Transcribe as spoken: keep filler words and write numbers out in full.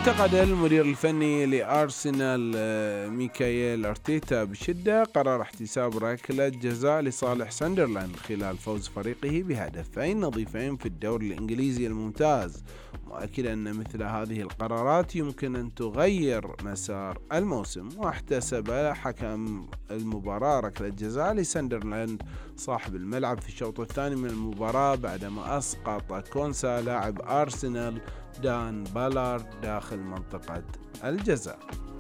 انتقد المدير الفني لأرسنال ميكايل أرتيتا بشدة قرار احتساب ركلة جزاء لصالح ساندرلاند خلال فوز فريقه بهدفين نظيفين في الدوري الإنجليزي الممتاز، مؤكدا أن مثل هذه القرارات يمكن أن تغير مسار الموسم. واحتسب حكم المباراة ركلة جزاء لساندرلاند صاحب الملعب في الشوط الثاني من المباراة بعدما أسقط كونسا لاعب أرسنال دان بالارد داخل منطقة الجزاء.